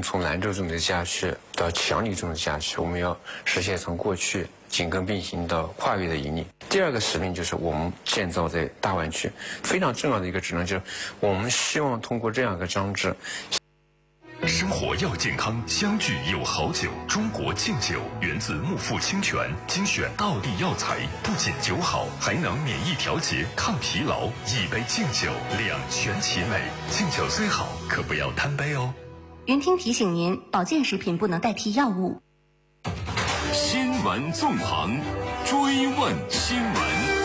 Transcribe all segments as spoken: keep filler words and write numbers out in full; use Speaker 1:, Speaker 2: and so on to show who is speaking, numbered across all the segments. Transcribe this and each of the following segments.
Speaker 1: 从兰州这种的辖区到强里这种辖区，我们要实现从过去紧跟并行到跨越的引领。第二个使命就是我们建造在大湾区非常重要的一个职能，就是我们希望通过这样一个装置。
Speaker 2: 生活要健康，相聚有好酒。中国敬酒源自木富清泉，精选道地药材，不仅酒好，还能免疫调节、抗疲劳。一杯敬酒，两全其美。敬酒虽好，可不要贪杯哦。
Speaker 3: 云听提醒您，保健食品不能代替药物。
Speaker 2: 新闻纵横，追问新闻。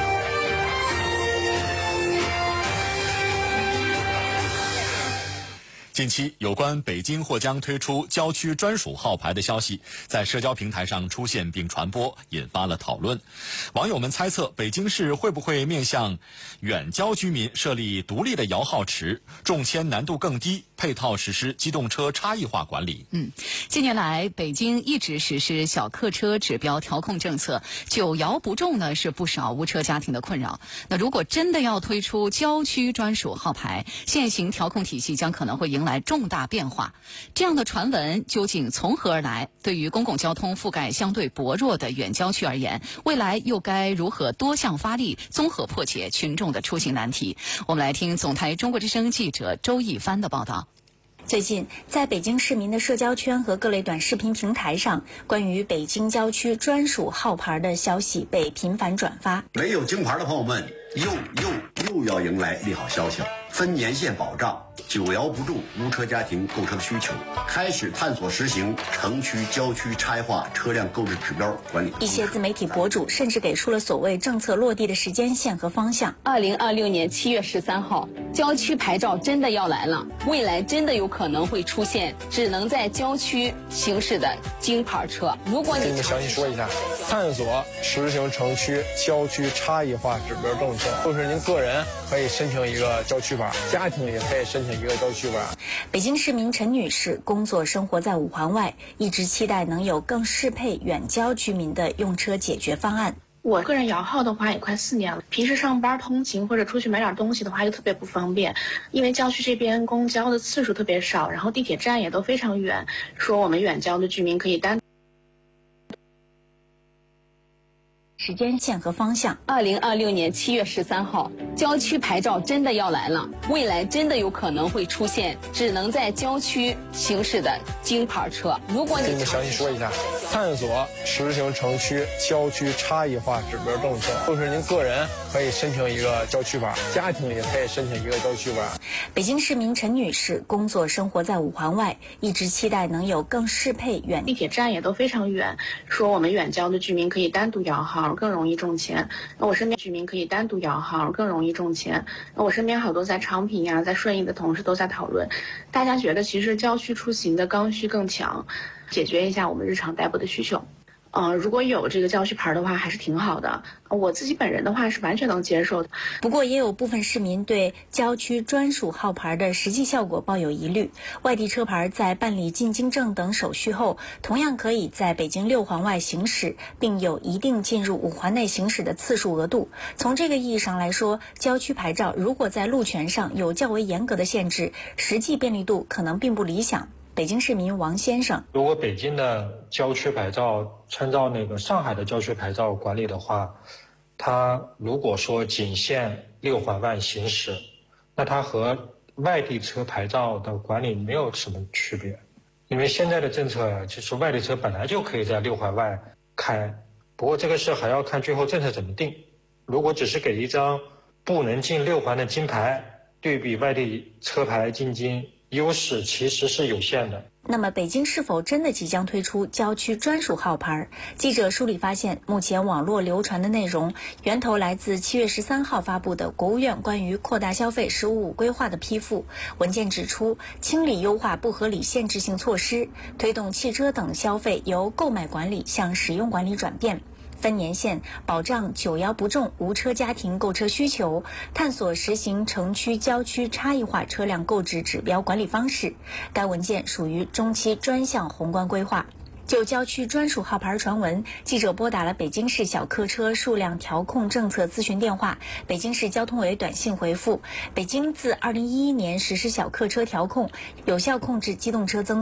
Speaker 4: 近期，有关北京或将推出郊区专属号牌的消息在社交平台上出现并传播，引发了讨论。网友们猜测，北京市会不会面向远郊居民设立独立的摇号池，中签难度更低，配套实施机动车差异化管理。
Speaker 5: 嗯，近年来，北京一直实施小客车指标调控政策，久摇不中呢是不少无车家庭的困扰。那如果真的要推出郊区专属号牌，现行调控体系将可能会迎来重大变化。这样的传闻究竟从何而来？对于公共交通覆盖相对薄弱的远郊区而言，未来又该如何多项发力，综合破解群众的出行难题？我们来听总台中国之声记者周一帆的报道。
Speaker 3: 最近，在北京市民的社交圈和各类短视频平台上，关于北京郊区专属号牌的消息被频繁转发。
Speaker 6: 没有京牌的朋友们，又又又要迎来利好消息了。分年限保障，久摇不中无车家庭购车的需求，开始探索实行城区、郊区差异化车辆购置指标管理。
Speaker 3: 一些自媒体博主甚至给出了所谓政策落地的时间线和方向。
Speaker 7: 二零二六年七月十三号，郊区牌照真的要来了，未来真的有可能会出现只能在郊区行驶的京牌车。如果你
Speaker 8: 给你们详细说一下，探索实行城区、郊区差异化指标政策，就是您个人可以申请一个郊区牌，家庭也可以申请一个郊区牌。
Speaker 3: 北京市民陈女士工作生活在五环外，一直期待能有更适配远郊居民的用车解决方案。
Speaker 9: 我个人摇号的话也快四年了，平时上班通勤或者出去买点东西的话就特别不方便，因为郊区这边公交的次数特别少，然后地铁站也都非常远，说我们远郊的居民可以单
Speaker 3: 时间线和方向。
Speaker 7: 二零二六年七月十三号，郊区牌照真的要来了，未来真的有可能会出现只能在郊区行驶的京牌车。如果你
Speaker 8: 给你们详细说一下，探索实行城区、郊区差异化指标政策，就是您个人可以申请一个郊区牌，家庭也可以申请一个郊区牌。
Speaker 3: 北京市民陈女士工作生活在五环外，一直期待能有更适配远
Speaker 9: 地铁站也都非常远，说我们远郊的居民可以单独摇号，更容易中签。那我身边居民可以单独摇号，更容易中签。那我身边好多在昌平呀、在顺义的同事都在讨论，大家觉得其实郊区出行的刚需更强，解决一下我们日常代步的需求。呃，如果有这个郊区牌的话，还是挺好的。我自己本人的话是完全能接受的。
Speaker 3: 不过，也有部分市民对郊区专属号牌的实际效果抱有疑虑。外地车牌在办理进京证等手续后，同样可以在北京六环外行驶，并有一定进入五环内行驶的次数额度。从这个意义上来说，郊区牌照如果在路权上有较为严格的限制，实际便利度可能并不理想。北京市民王先生，
Speaker 10: 如果北京的郊区牌照参照那个上海的郊区牌照管理的话，它如果说仅限六环外行驶，那它和外地车牌照的管理没有什么区别。因为现在的政策就是外地车本来就可以在六环外开，不过这个事还要看最后政策怎么定。如果只是给一张不能进六环的金牌，对比外地车牌进京，优势其实是有限的。
Speaker 3: 那么北京是否真的即将推出郊区专属号牌？记者梳理发现，目前网络流传的内容源头来自七月十三号发布的国务院关于扩大消费“十五五”规划的批复。文件指出，清理优化不合理限制性措施，推动汽车等消费由购买管理向使用管理转变。分年限保障久摇不中无车家庭购车需求，探索实行城区、郊区差异化车辆购置指标管理方式。该文件属于中期专项宏观规划。就郊区专属号牌传闻，记者拨打了北京市小客车数量调控政策咨询电话，北京市交通委短信回复：北京自二零一一年实施小客车调控，有效控制机动车增